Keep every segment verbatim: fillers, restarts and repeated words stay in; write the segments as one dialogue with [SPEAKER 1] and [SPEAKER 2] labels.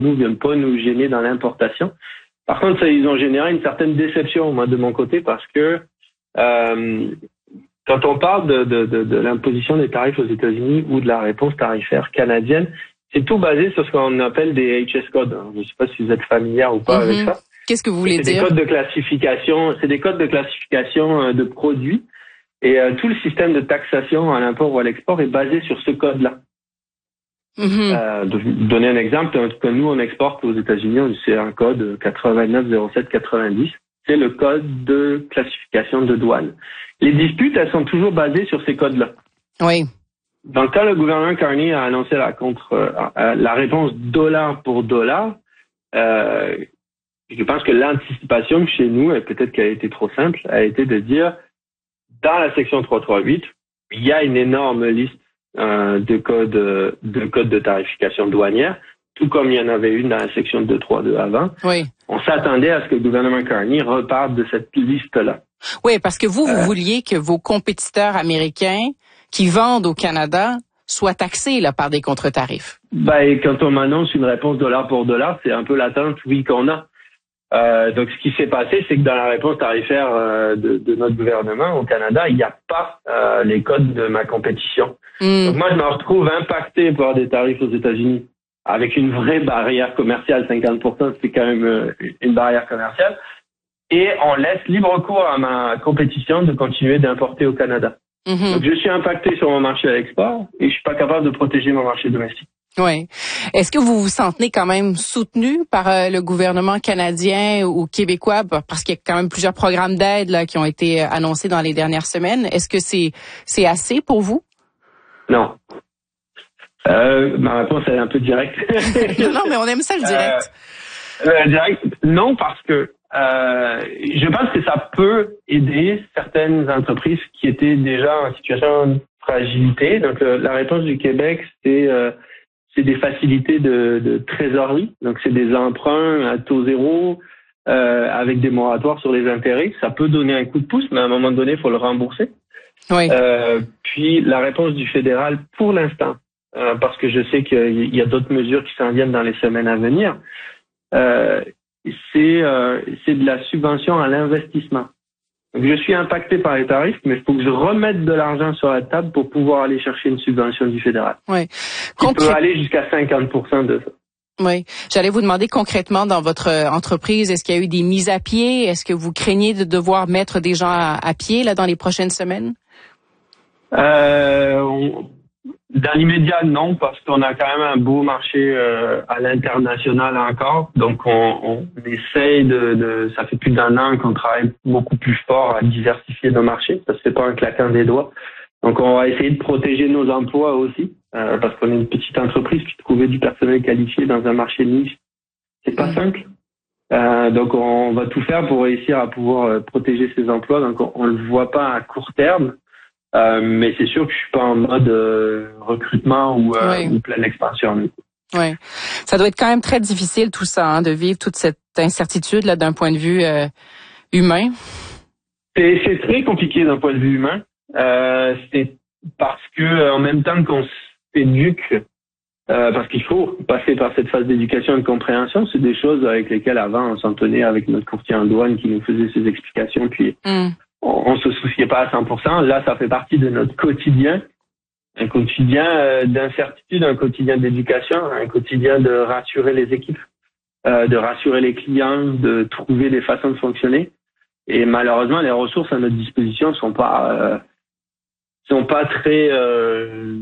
[SPEAKER 1] nous, viennent pas nous gêner dans l'importation. Par contre, ça, ils ont généré une certaine déception, moi, de mon côté, parce que euh, quand on parle de, de, de, de l'imposition des tarifs aux États-Unis ou de la réponse tarifaire canadienne, c'est tout basé sur ce qu'on appelle des H S codes. Je ne sais pas si vous êtes familière ou pas mm-hmm. avec ça.
[SPEAKER 2] Qu'est-ce que vous voulez
[SPEAKER 1] c'est
[SPEAKER 2] dire?
[SPEAKER 1] Des codes de classification, c'est des codes de classification de produits. Et euh, tout le système de taxation à l'import ou à l'export est basé sur ce code-là. Mm-hmm. Euh, de vous donner un exemple, que nous on exporte aux États-Unis, c'est un code quatre-vingt-neuf zéro sept quatre-vingt-dix. C'est le code de classification de douane. Les disputes, elles sont toujours basées sur ces codes-là.
[SPEAKER 2] Oui.
[SPEAKER 1] Donc, quand le gouvernement Carney a annoncé la contre euh, la réponse dollar pour dollar, euh, je pense que l'anticipation chez nous, et peut-être qu'elle a été trop simple, a été de dire dans la section trois cent trente-huit, il y a une énorme liste euh, de codes de codes de tarification douanière, tout comme il y en avait une dans la section deux cent trente-deux avant.
[SPEAKER 2] Oui.
[SPEAKER 1] On s'attendait à ce que le gouvernement Carney reparte de cette liste-là.
[SPEAKER 2] Oui, parce que vous, vous
[SPEAKER 1] euh,
[SPEAKER 2] vouliez que vos compétiteurs américains qui vendent au Canada soient taxés là par des contre-tarifs.
[SPEAKER 1] Ben, quand on m'annonce une réponse dollar pour dollar, c'est un peu l'attente, oui, qu'on a. Euh, donc, ce qui s'est passé, c'est que dans la réponse tarifaire euh, de, de notre gouvernement au Canada, il n'y a pas euh, les codes de ma compétition. Mm. Donc, moi, je me retrouve impacté par des tarifs aux États-Unis avec une vraie barrière commerciale. cinquante pour cent, c'est quand même euh, une barrière commerciale. Et on laisse libre cours à ma compétition de continuer d'importer au Canada. Mm-hmm. Donc, je suis impacté sur mon marché à l'export et je suis pas capable de protéger mon marché domestique.
[SPEAKER 2] Oui. Est-ce que vous vous sentez quand même soutenu par euh, le gouvernement canadien ou québécois, parce qu'il y a quand même plusieurs programmes d'aide là qui ont été annoncés dans les dernières semaines? Est-ce que c'est c'est assez pour vous?
[SPEAKER 1] Non. Euh, ma réponse est un peu directe.
[SPEAKER 2] non, non, mais on aime ça le direct.
[SPEAKER 1] Euh, euh, direct, non, parce que euh, je pense que ça peut aider certaines entreprises qui étaient déjà en situation de fragilité. Donc, euh, la réponse du Québec, c'est euh, c'est des facilités de, de trésorerie. Donc, c'est des emprunts à taux zéro euh, avec des moratoires sur les intérêts. Ça peut donner un coup de pouce, mais à un moment donné, il faut le rembourser.
[SPEAKER 2] Oui.
[SPEAKER 1] Euh, puis, la réponse du fédéral, pour l'instant, euh, parce que je sais qu'il y a d'autres mesures qui s'en viennent dans les semaines à venir, euh, c'est euh, c'est de la subvention à l'investissement. Donc, je suis impacté par les tarifs, mais il faut que je remette de l'argent sur la table pour pouvoir aller chercher une subvention du fédéral.
[SPEAKER 2] Oui.
[SPEAKER 1] Qui Concré- peut aller jusqu'à cinquante pour cent de ça.
[SPEAKER 2] Oui. J'allais vous demander concrètement dans votre entreprise, est-ce qu'il y a eu des mises à pied? Est-ce que vous craignez de devoir mettre des gens à, à pied là dans les prochaines semaines?
[SPEAKER 1] Euh, on... Dans l'immédiat, non, parce qu'on a quand même un beau marché euh, à l'international encore. Donc, on, on essaye de, de... Ça fait plus d'un an qu'on travaille beaucoup plus fort à diversifier nos marchés. Ça se fait pas en claquant des doigts. Donc, on va essayer de protéger nos emplois aussi, euh, parce qu'on est une petite entreprise qui trouvait du personnel qualifié dans un marché niche, c'est pas simple. Euh, donc, on va tout faire pour réussir à pouvoir protéger ces emplois. Donc, on, on le voit pas à court terme. Euh, mais c'est sûr que je suis pas en mode euh, recrutement ou, euh, oui. ou pleine expansion.
[SPEAKER 2] Oui, ça doit être quand même très difficile tout ça, hein, de vivre toute cette incertitude là d'un point de vue euh, humain.
[SPEAKER 1] C'est, c'est très compliqué d'un point de vue humain. Euh, c'est parce que en même temps qu'on s'éduque, euh, parce qu'il faut passer par cette phase d'éducation et de compréhension, c'est des choses avec lesquelles avant on s'en tenait avec notre courtier en douane qui nous faisait ses explications, puis. Mm. On, on se souciait pas à cent pour cent. Là, ça fait partie de notre quotidien. Un quotidien euh, d'incertitude, un quotidien d'éducation, un quotidien de rassurer les équipes, euh, de rassurer les clients, de trouver des façons de fonctionner. Et malheureusement, les ressources à notre disposition sont pas euh, sont pas très euh,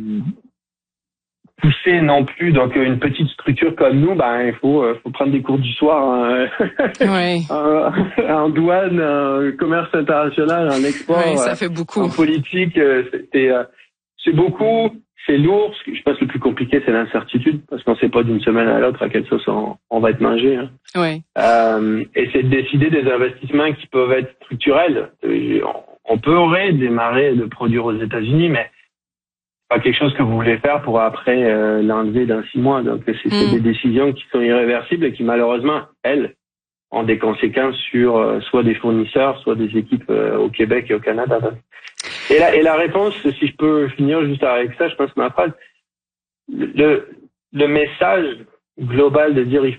[SPEAKER 1] poussées non plus. Donc, une petite structure comme nous, ben, il faut, euh, faut prendre des cours du soir hein.
[SPEAKER 2] Oui.
[SPEAKER 1] en, en douane, en commerce international, en export,
[SPEAKER 2] oui, ça fait beaucoup.
[SPEAKER 1] En politique. C'est, c'est beaucoup, c'est lourd. Je pense que le plus compliqué, c'est l'incertitude, parce qu'on ne sait pas d'une semaine à l'autre à quelle sauce on, on va être mangé. Hein.
[SPEAKER 2] Oui.
[SPEAKER 1] Euh, et c'est de décider des investissements qui peuvent être structurels. On peut démarrer de produire aux États-Unis, mais pas quelque chose que vous voulez faire pour après euh, l'enlever dans six mois. Donc, c'est, c'est mmh. des décisions qui sont irréversibles et qui, malheureusement, elles, ont des conséquences sur euh, soit des fournisseurs, soit des équipes euh, au Québec et au Canada. Et la, et la réponse, si je peux finir juste avec ça, je pense que ma phrase, le, le message global de dire il